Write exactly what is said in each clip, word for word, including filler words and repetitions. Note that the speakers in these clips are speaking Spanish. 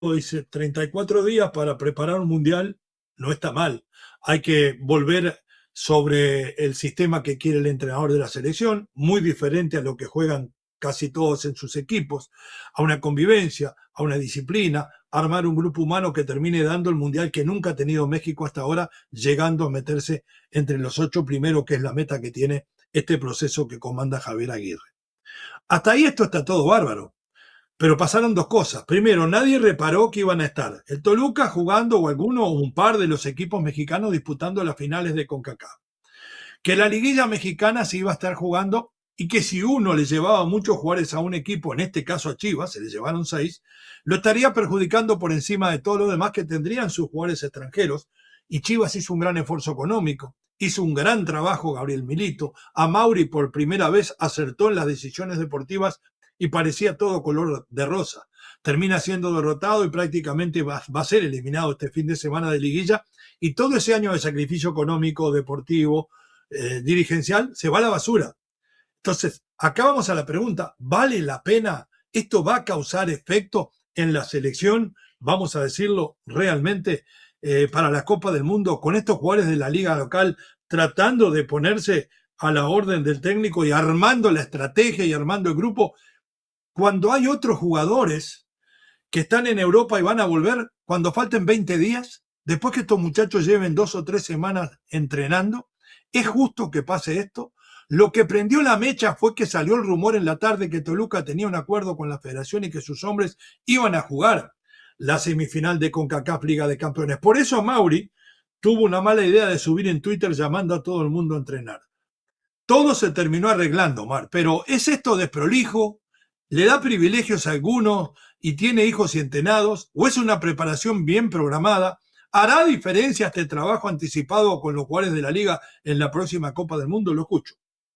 dice treinta y cuatro días para preparar un mundial, no está mal. Hay que volver sobre el sistema que quiere el entrenador de la selección, muy diferente a lo que juegan casi todos en sus equipos, a una convivencia, a una disciplina, armar un grupo humano que termine dando el mundial que nunca ha tenido México hasta ahora, llegando a meterse entre los ocho primeros, que es la meta que tiene este proceso que comanda Javier Aguirre. Hasta ahí esto está todo bárbaro. Pero pasaron dos cosas. Primero, nadie reparó que iban a estar el Toluca jugando, o alguno o un par de los equipos mexicanos disputando las finales de CONCACAF. Que la liguilla mexicana se iba a estar jugando y que si uno le llevaba muchos jugadores a un equipo, en este caso a Chivas, se le llevaron seis, lo estaría perjudicando por encima de todo lo demás que tendrían sus jugadores extranjeros. Y Chivas hizo un gran esfuerzo económico, hizo un gran trabajo Gabriel Milito. A Mauri por primera vez acertó en las decisiones deportivas y parecía todo color de rosa. Termina siendo derrotado y prácticamente va, va a ser eliminado este fin de semana de liguilla, y todo ese año de sacrificio económico, deportivo, eh, dirigencial, se va a la basura. Entonces, acá vamos a la pregunta, ¿vale la pena? ¿Esto va a causar efecto en la selección, vamos a decirlo realmente, eh, para la Copa del Mundo, con estos jugadores de la liga local tratando de ponerse a la orden del técnico y armando la estrategia y armando el grupo, cuando hay otros jugadores que están en Europa y van a volver cuando falten veinte días, después que estos muchachos lleven dos o tres semanas entrenando? ¿Es justo que pase esto? Lo que prendió la mecha fue que salió el rumor en la tarde que Toluca tenía un acuerdo con la federación y que sus hombres iban a jugar la semifinal de CONCACAF Liga de Campeones. Por eso Mauri tuvo una mala idea de subir en Twitter llamando a todo el mundo a entrenar. Todo se terminó arreglando, Mar, pero ¿es esto desprolijo? ¿Le da privilegios a algunos y tiene hijos y entenados? ¿O es una preparación bien programada? ¿Hará diferencia este trabajo anticipado con los jugadores de la liga en la próxima Copa del Mundo? Lo escucho.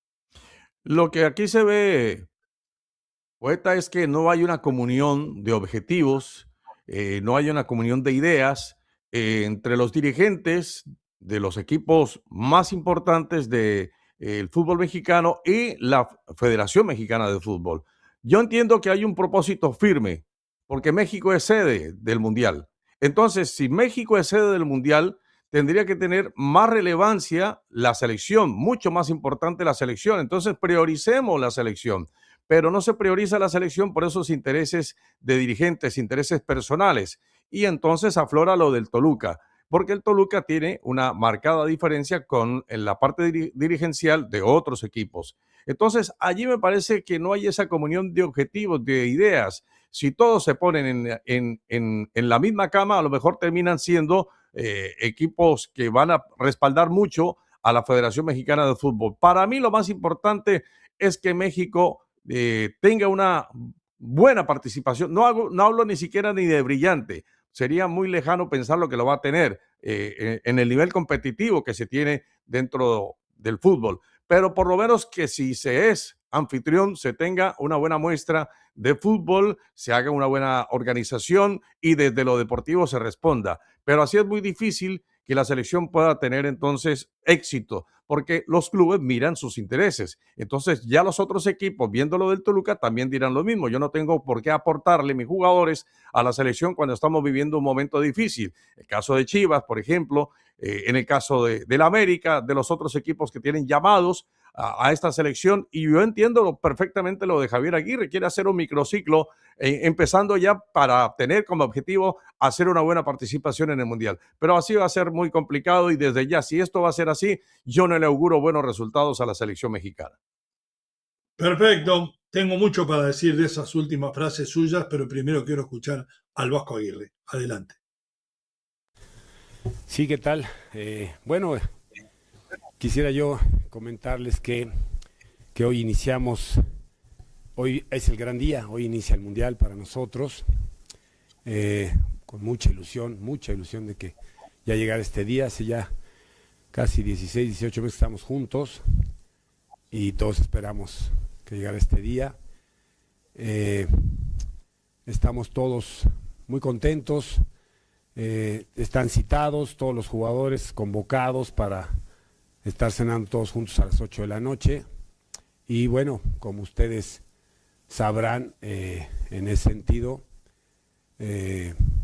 Lo que aquí se ve, poeta, es que no hay una comunión de objetivos, eh, no hay una comunión de ideas eh, entre los dirigentes de los equipos más importantes del de, eh, fútbol mexicano y la Federación Mexicana de Fútbol. Yo entiendo que hay un propósito firme, porque México es sede del Mundial. Entonces, si México es sede del Mundial, tendría que tener más relevancia la selección, mucho más importante la selección. Entonces, prioricemos la selección, pero no se prioriza la selección por esos intereses de dirigentes, intereses personales. Y entonces aflora lo del Toluca, porque el Toluca tiene una marcada diferencia con la parte dir dirigencial de otros equipos. Entonces, allí me parece que no hay esa comunión de objetivos, de ideas. Si todos se ponen en, en, en, en la misma cama, a lo mejor terminan siendo eh, equipos que van a respaldar mucho a la Federación Mexicana de Fútbol. Para mí lo más importante es que México eh, tenga una buena participación. No, hago, no hablo ni siquiera ni de brillante. Sería muy lejano pensar lo que lo va a tener eh, en el nivel competitivo que se tiene dentro del fútbol. Pero por lo menos que si se es anfitrión, se tenga una buena muestra de fútbol, se haga una buena organización y desde lo deportivo se responda. Pero así es muy difícil que la selección pueda tener entonces éxito, porque los clubes miran sus intereses. Entonces ya los otros equipos, viendo lo del Toluca, también dirán lo mismo. Yo no tengo por qué aportarle mis jugadores a la selección cuando estamos viviendo un momento difícil. El caso de Chivas, por ejemplo, eh, en el caso de, de la América, de los otros equipos que tienen llamados a, a esta selección. Y yo entiendo lo, perfectamente lo de Javier Aguirre. Quiere hacer un microciclo, eh, empezando ya para tener como objetivo hacer una buena participación en el Mundial. Pero así va a ser muy complicado y desde ya, si esto va a ser así, yo no le auguro buenos resultados a la selección mexicana. Perfecto. Tengo mucho para decir de esas últimas frases suyas, pero primero quiero escuchar al Vasco Aguirre. Adelante. Sí, ¿qué tal? Eh, bueno, quisiera yo comentarles que, que hoy iniciamos, hoy es el gran día, hoy inicia el Mundial para nosotros, eh, con mucha ilusión, mucha ilusión de que ya llegara este día. Hace ya casi dieciséis, dieciocho meses que estamos juntos y todos esperamos que llegara este día. Eh, estamos todos muy contentos, eh, están citados todos los jugadores convocados para estar cenando todos juntos a las ocho de la noche y bueno, como ustedes sabrán, eh, en ese sentido eh,